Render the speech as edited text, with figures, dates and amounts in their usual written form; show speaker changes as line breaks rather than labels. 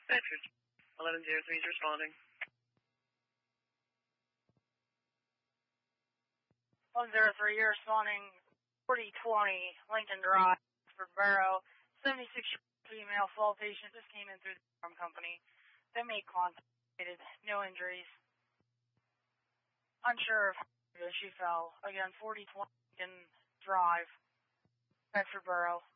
Bedford, 1103 is responding.
103, you're responding 4020 Lincoln Drive, Bedford Borough. 76-year-old female fall patient just came in through the farm company. They made contact, no injuries. Unsure if she fell. Again, 4020 Lincoln Drive, Bedford Borough.